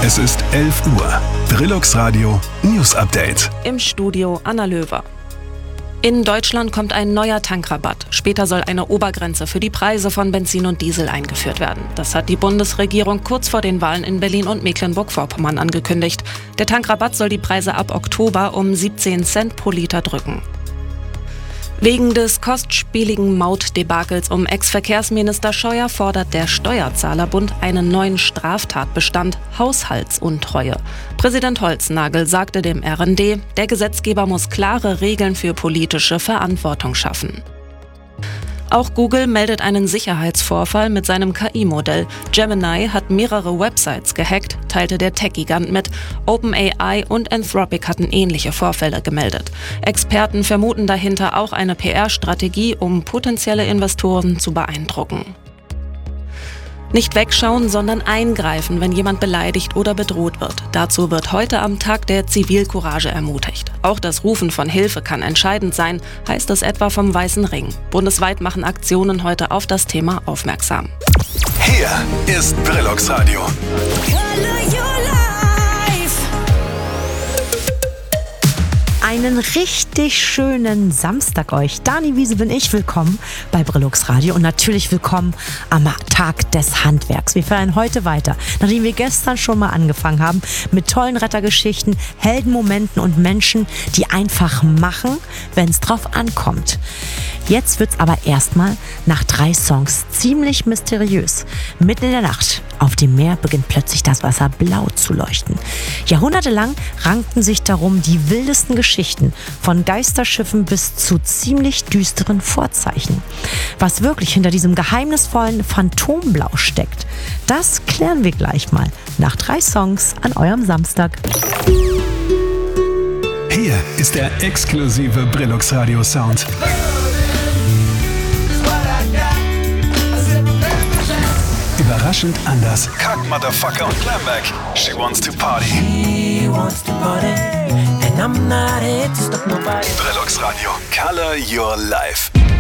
Es ist 11 Uhr. Brillux Radio News Update. Im Studio Anna Löwer. In Deutschland kommt ein neuer Tankrabatt. Später soll eine Obergrenze für die Preise von Benzin und Diesel eingeführt werden. Das hat die Bundesregierung kurz vor den Wahlen in Berlin und Mecklenburg-Vorpommern angekündigt. Der Tankrabatt soll die Preise ab Oktober um 17 Cent pro Liter drücken. Wegen des kostspieligen Mautdebakels um Ex-Verkehrsminister Scheuer fordert der Steuerzahlerbund einen neuen Straftatbestand Haushaltsuntreue. Präsident Holznagel sagte dem RND, der Gesetzgeber muss klare Regeln für politische Verantwortung schaffen. Auch Google meldet einen Sicherheitsvorfall mit seinem KI-Modell. Gemini hat mehrere Websites gehackt, teilte der Tech-Gigant mit. OpenAI und Anthropic hatten ähnliche Vorfälle gemeldet. Experten vermuten dahinter auch eine PR-Strategie, um potenzielle Investoren zu beeindrucken. Nicht wegschauen, sondern eingreifen, wenn jemand beleidigt oder bedroht wird. Dazu wird heute am Tag der Zivilcourage ermutigt. Auch das Rufen von Hilfe kann entscheidend sein, heißt es etwa vom Weißen Ring. Bundesweit machen Aktionen heute auf das Thema aufmerksam. Hier ist Brillux Radio. Einen richtig schönen Samstag euch. Dani Wiese bin ich. Willkommen bei Brillux Radio und natürlich willkommen am Tag des Handwerks. Wir feiern heute weiter, nachdem wir gestern schon mal angefangen haben mit tollen Rettergeschichten, Heldenmomenten und Menschen, die einfach machen, wenn es drauf ankommt. Jetzt wird's aber erstmal nach 3 Songs ziemlich mysteriös. Mitten in der Nacht auf dem Meer beginnt plötzlich das Wasser blau zu leuchten. Jahrhundertelang rankten sich darum die wildesten Geschichten, von Geisterschiffen bis zu ziemlich düsteren Vorzeichen. Was wirklich hinter diesem geheimnisvollen Phantomblau steckt, das klären wir gleich mal nach 3 Songs an eurem Samstag. Hier ist der exklusive Brillux Radio Sound. Überraschend anders. Kack, Motherfucker und Glamback. She wants to party. She wants to party, and I'm not here to stop nobody. Brillux Radio. Color your life.